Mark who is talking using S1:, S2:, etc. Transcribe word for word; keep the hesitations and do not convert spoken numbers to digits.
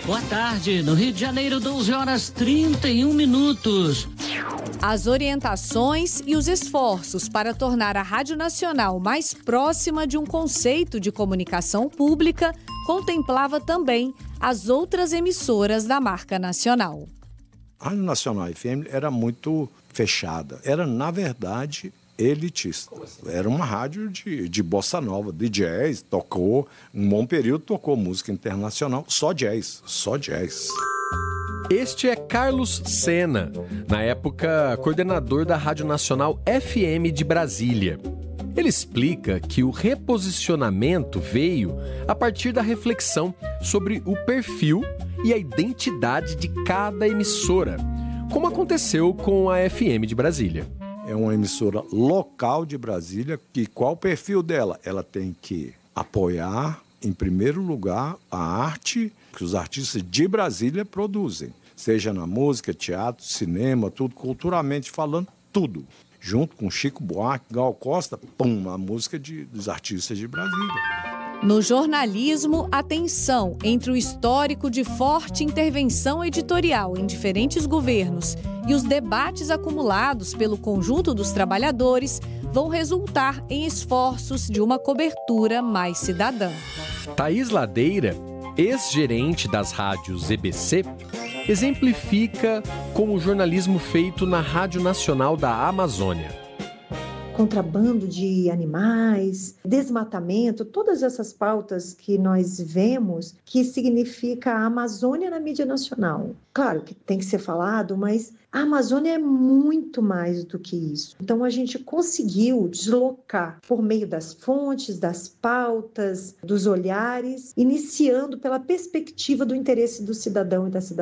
S1: Boa tarde, no Rio de Janeiro, doze horas e trinta e um minutos.
S2: As orientações e os esforços para tornar a Rádio Nacional mais próxima de um conceito de comunicação pública contemplava também as outras emissoras da marca nacional.
S3: A Rádio Nacional F M era muito fechada, era, na verdade, elitista. Era uma rádio de, de bossa nova, de jazz, tocou, um bom período tocou música internacional, só jazz, só jazz.
S4: Este é Carlos Sena, na época coordenador da Rádio Nacional F M de Brasília. Ele explica que o reposicionamento veio a partir da reflexão sobre o perfil e a identidade de cada emissora, como aconteceu com a F M de Brasília.
S3: É uma emissora local de Brasília, que qual o perfil dela? Ela tem que apoiar, em primeiro lugar, a arte que os artistas de Brasília produzem. Seja na música, teatro, cinema, tudo, culturalmente falando, tudo. Junto com Chico Buarque, Gal Costa, pum, a música de, dos artistas de Brasília.
S2: No jornalismo, a tensão entre o histórico de forte intervenção editorial em diferentes governos e os debates acumulados pelo conjunto dos trabalhadores vão resultar em esforços de uma cobertura mais cidadã.
S4: Thaís Ladeira, ex-gerente das rádios E B C, exemplifica com o jornalismo feito na Rádio Nacional da Amazônia.
S5: Contrabando de animais, desmatamento, todas essas pautas que nós vemos que significa a Amazônia na mídia nacional. Claro que tem que ser falado, mas a Amazônia é muito mais do que isso. Então a gente conseguiu deslocar por meio das fontes, das pautas, dos olhares, iniciando pela perspectiva do interesse do cidadão e da cidadã.